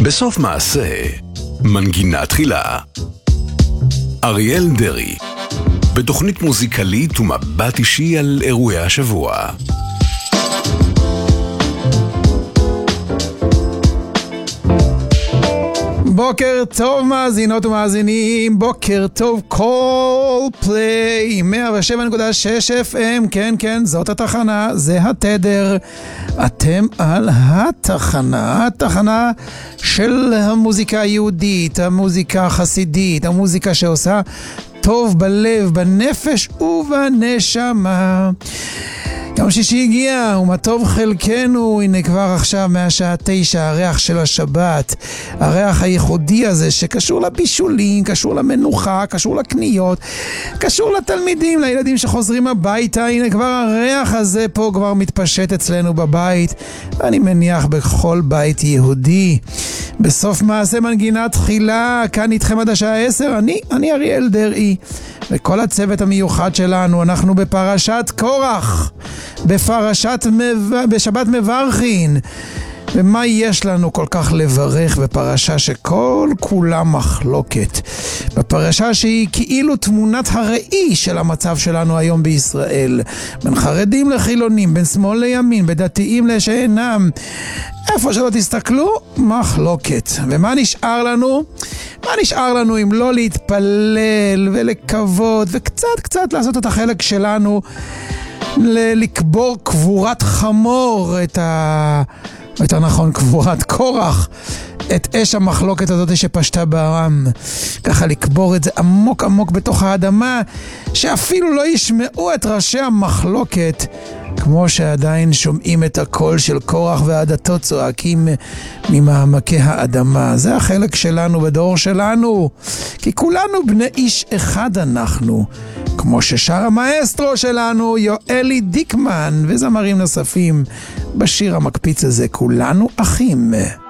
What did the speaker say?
בסוף מעשה, מנגינה תחילה. אריאל דרי, בתוכנית מוזיקלית ומבט אישי על אירועי השבוע. בוקר טוב מאזינות ומאזינים, בוקר טוב כל פליי 107.6 FM, כן, זאת התחנה, זה התדר, אתם על התחנה של המוזיקה היהודית, המוזיקה החסידית, המוזיקה שעושה טוב בלב, בנפש ובנשמה. יום שישי הגיע, ומה טוב חלקנו, הנה כבר עכשיו מהשעה 9, הריח של השבת, הריח הייחודי הזה שקשור לבישולים, קשור למנוחה, קשור לקניות, קשור לתלמידים, לילדים שחוזרים הביתה, הנה כבר הריח הזה פה כבר מתפשט אצלנו בבית, ואני מניח בכל בית יהודי. בסוף מעשה מנגינה תחילה, כאן איתכם עד השעה 10, אני אריאל דרי, וכל הצוות המיוחד שלנו, אנחנו בפרשת קורח, בשבת מברכין. ומה יש לנו כל כך לברך בפרשה שכל כולה מחלוקת, בפרשה שהיא כאילו תמונת הראי של המצב שלנו היום בישראל, בין חרדים לחילונים, בין שמאל לימין, בין דתיים לשאינם, איפה שלא תסתכלו, מחלוקת. ומה נשאר לנו? מה נשאר לנו אם לא להתפלל ולקוות וקצת לעשות את החלק שלנו, לקבור קבורת חמור, יותר נכון קבורת קורח, את אש המחלוקת הזאת שפשטה בעם, ככה לקבור את זה עמוק עמוק בתוך האדמה, שאפילו לא ישמעו את ראשי המחלוקת, כמו שעדיין שומעים את הקול של קורח ועדתו צועקים ממעמקי האדמה. זה החלק שלנו בדור שלנו, כי כולנו בני איש אחד אנחנו, כמו ששר המאסטרו שלנו יואלי דיקמן וזמרים נוספים בשיר המקפיץ הזה, כולנו אחים.